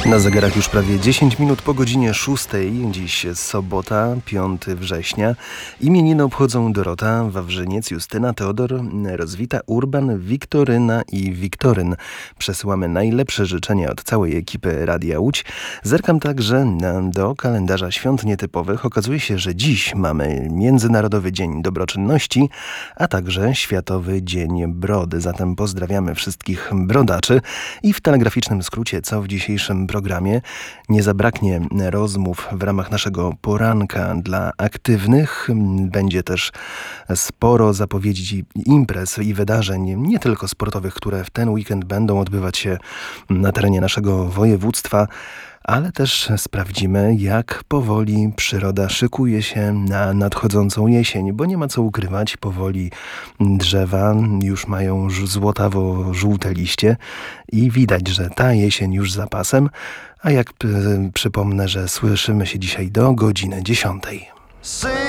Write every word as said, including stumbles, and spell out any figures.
Na zegarach już prawie dziesięć minut po godzinie szóstej. Dziś sobota, piątego września. Imieniny obchodzą Dorota, Wawrzyniec, Justyna, Teodor, Rozwita, Urban, Wiktoryna i Wiktoryn. Przesyłamy najlepsze życzenia od całej ekipy Radia Łódź. Zerkam także na, do kalendarza świąt nietypowych. Okazuje się, że dziś mamy Międzynarodowy Dzień Dobroczynności, a także Światowy Dzień Brody. Zatem pozdrawiamy wszystkich brodaczy i w telegraficznym skrócie, co w dzisiejszym programie. Nie zabraknie rozmów w ramach naszego poranka dla aktywnych. Będzie też sporo zapowiedzi imprez i wydarzeń, nie tylko sportowych, które w ten weekend będą odbywać się na terenie naszego województwa, ale też sprawdzimy, jak powoli przyroda szykuje się na nadchodzącą jesień, bo nie ma co ukrywać, powoli drzewa już mają złotawo-żółte liście i widać, że ta jesień już za pasem, a jak p- przypomnę, że słyszymy się dzisiaj do godziny dziesiątej.